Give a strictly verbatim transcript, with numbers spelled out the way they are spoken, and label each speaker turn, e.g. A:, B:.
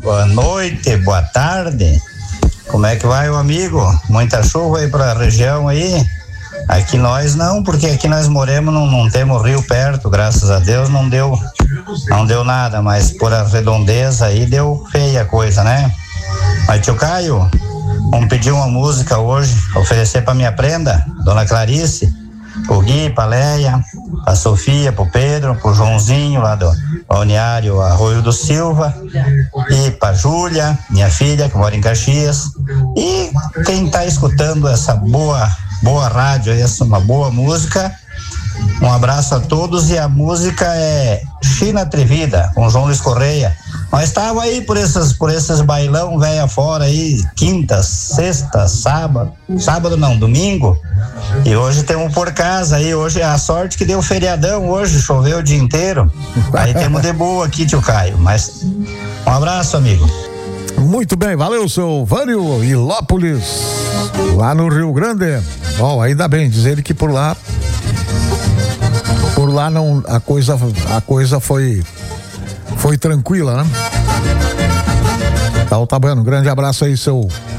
A: boa noite, boa tarde. Como é que vai, o amigo? Muita chuva aí pra região aí? Aqui nós não, porque aqui nós moramos, não, não temos rio perto, graças a Deus não deu, não deu nada, mas por a redondeza aí deu feia a coisa, né? Mas tio Caio, vamos pedir uma música hoje, oferecer pra minha prenda, Dona Clarice, pro Gui, pra Leia, pra Sofia, pro Pedro, pro Joãozinho lá do Balneário Arroio do Silva, e pra Júlia, minha filha, que mora em Caxias, e quem tá escutando essa boa, boa rádio, essa uma boa música. Um abraço a todos, e a música é China Atrevida, com João Luiz Correia. Nós estávamos aí por esses, por esses bailão velha fora aí, quinta, sexta, sábado, sábado não, domingo, e hoje temos por casa aí, hoje é a sorte que deu feriadão hoje, choveu o dia inteiro, aí temos de boa aqui, tio Caio, mas um abraço, amigo.
B: Muito bem, valeu, seu Vânio Ilópolis, lá no Rio Grande. Bom, ainda bem, diz ele que por lá por lá não, a coisa a coisa foi foi tranquila, né? Então tá bom, um grande abraço aí, seu